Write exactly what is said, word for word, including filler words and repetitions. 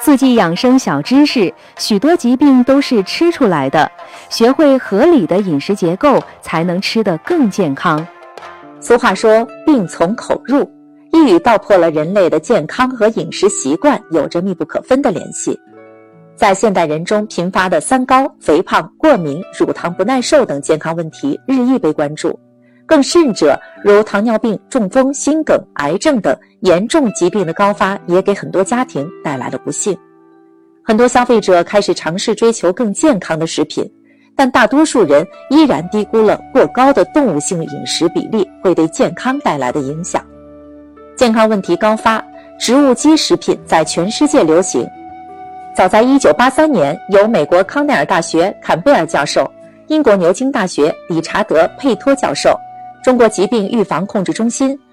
四季养生小知识，许多疾病都是吃出来的，学会合理的饮食结构，才能吃得更健康。 俗话说，病从口入，一语道破了人类的健康和饮食习惯有着密不可分的联系。在现代人中频发的三高、肥胖、过敏、乳糖不耐受等健康问题日益被关注，更甚者如糖尿病、中风、心梗、癌症等严重疾病的高发，也给很多家庭带来了不幸。很多消费者开始尝试追求更健康的食品，但大多数人依然低估了过高的动物性饮食比例会对健康带来的影响。健康问题高发，植物基食品在全世界流行。早在一九八三年，由美国康奈尔大学坎贝尔教授、英国牛津大学理查德·佩托教授、中国疾病预防控制中心、